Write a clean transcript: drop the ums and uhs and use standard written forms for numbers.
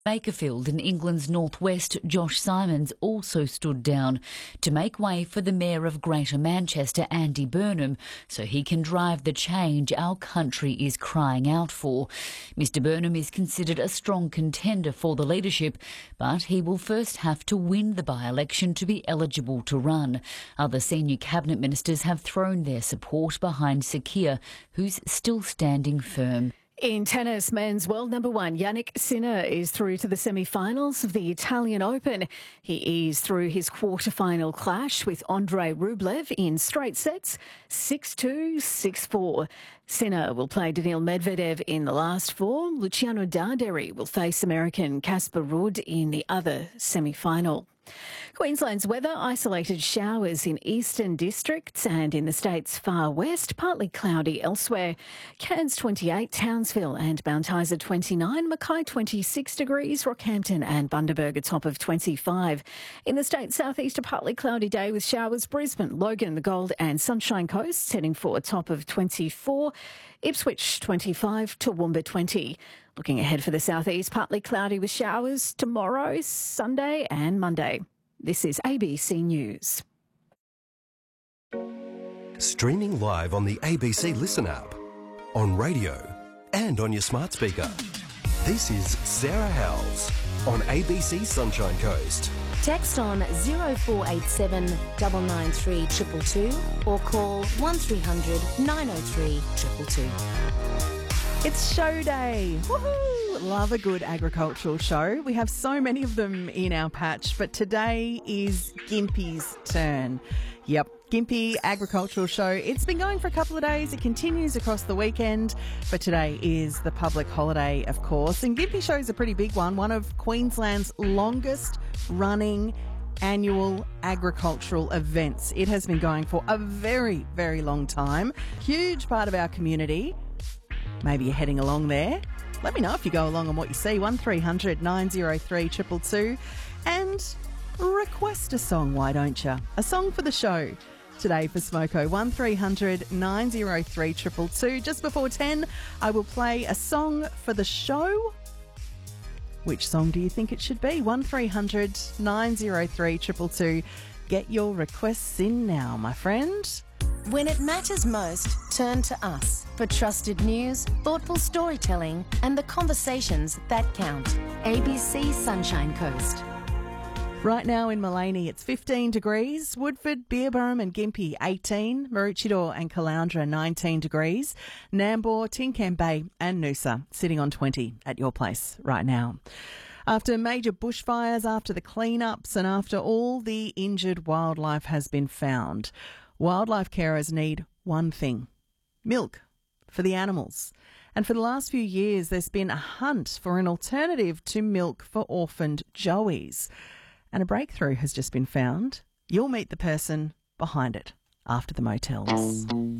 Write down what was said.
Bakerfield in England's northwest, Josh Simons, also stood down to make way for the Mayor of Greater Manchester, Andy Burnham, so he can drive the change our country is crying out for. Mr Burnham is considered a strong contender for the leadership, but he will first have to win the by-election to be eligible to run. Other senior cabinet ministers have thrown their support behind Sir Keir, who's still standing firm. In tennis, men's world number one Jannik Sinner is through to the semi-finals of the Italian Open. He is through his quarter-final clash with Andrei Rublev in straight sets, 6-2, 6-4. Sinner will play Daniil Medvedev in the last four. Luciano Darderi will face American Casper Ruud in the other semi-final. Queensland's weather: isolated showers in eastern districts and in the state's far west, partly cloudy elsewhere. Cairns 28, Townsville and Mount Isa 29, Mackay 26 degrees, Rockhampton and Bundaberg a top of 25. In the state's southeast, a partly cloudy day with showers. Brisbane, Logan, the Gold and Sunshine Coast heading for a top of 24. Ipswich 25, Toowoomba 20. Looking ahead for the southeast, partly cloudy with showers tomorrow, Sunday and Monday. This is ABC News. Streaming live on the ABC Listen app, on radio and on your smart speaker. This is Sarah Howells on ABC Sunshine Coast. Text on 0487 993 222 or call 1300 903 222. It's show day. Woohoo! Love a good agricultural show. We have so many of them in our patch, but today is Gympie's turn. Yep, Gympie Agricultural Show. It's been going for a couple of days. It continues across the weekend, but today is the public holiday, of course. And Gympie Show is a pretty big one of Queensland's longest running annual agricultural events. It has been going for a very, very long time. Huge part of our community. Maybe you're heading along there. Let me know if you go along and what you see. 1300 903 222 and request a song, why don't you? A song for the show today for Smoko. 1300 903 222. Just before 10, I will play a song for the show. Which song do you think it should be? 1300 903 222. Get your requests in now, my friend. When it matters most, turn to us for trusted news, thoughtful storytelling and the conversations that count. ABC Sunshine Coast. Right now in Maleny, it's 15 degrees. Woodford, Beerburrum and Gympie, 18. Maroochydore and Caloundra, 19 degrees. Nambour, Tin Can Bay and Noosa sitting on 20 at your place right now. After major bushfires, after the cleanups and after all the injured wildlife has been found, wildlife carers need one thing: milk for the animals. And for the last few years, there's been a hunt for an alternative to milk for orphaned joeys. And a breakthrough has just been found. You'll meet the person behind it after the motels.